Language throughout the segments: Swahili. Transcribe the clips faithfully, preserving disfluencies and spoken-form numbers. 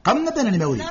kam na pena ni meuri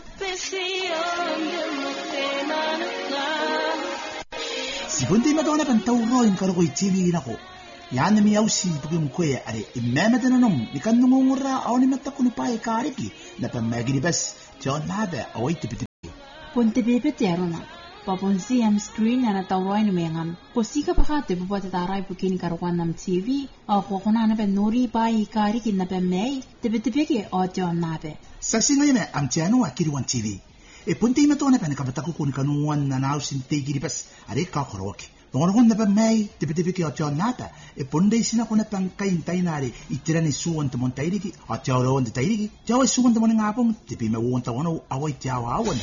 si bunti ma dona pen tawro in karo ko T V nako yan mi ausi bugim ko ya are imema dananom ni kan ngungura awni mata ko ni pai kariki na pen magini bas John Nabe awai tipi Ponte bebe terona papon siam screen na tawroin mengam posika pakate bubote tarai pukin karwan nam T V a ko kona na pen nori pai kariki na pen mei tipi tipi ke o John Nabe saksi ngai me am tianu akiri wan T V e ponte ma dona pen ka bataku kun kanuan na nausin te giri bas are ka khoroki Dongo na pa mai tipi tipi ki o John Nabe e ponde sina ko na pang kain tainari itirani suon te montairi ki o John on te tairi ki John suon te mon ngapong tipi me won ta wono awai tiawa awan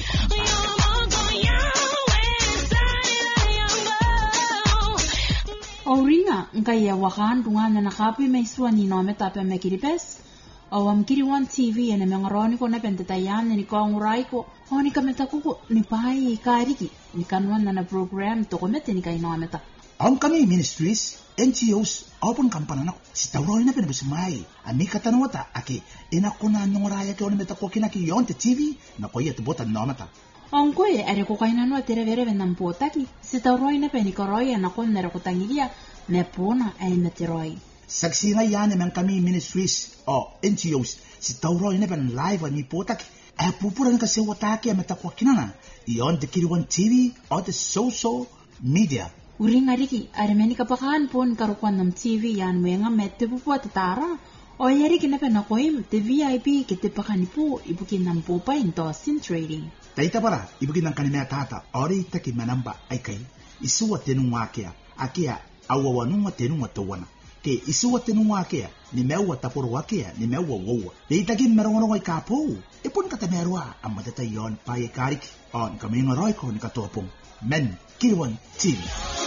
Oringa ngaya wakan dungan na kapi may suan ni nome tape me kiripes awam kiri wan T V ene mengaroni ko na pentatayan ni ko ngurai ko oni kameta ko ni pai kariki ni kanwan na program to komete ni kay nome ta Ang kami ministries N G Os open kampana na si tawroi na pinabismay ami katanwata ake ina ko na ngoraya ke oni meta ko kinaki yon te T V na ko yet bota nome ta Ang ko e are ko kaina no tere vere venam potaki si tawroi na penikoroi na ko nera ko tangilia me pona ay meteroi Saksi na yan ang kami ministries o N G Os si tawroi na pen live ani potaki ay pupuran kasi wataki meta ko kinana yon te kiriwan T V o te social media Uring ariki aremeni kapakan pon karukuan nam T V yan wenga mette pupu atara o yari kinape na koim te V I P kete pakanipu ibukin nam popa into sin trading Taita para ibukin ng kanimea tata ori itaki manamba ay kay isuwa tenunga kea akia awawanunga tenunga tawana ke isuwa tenunga kea ni mewa tapurwa kea ni mewa wowa deitagin merongo ay kapo ipon katamerwa ang matatayon paye karik on kaming roy ko ni katopong men kirwan T V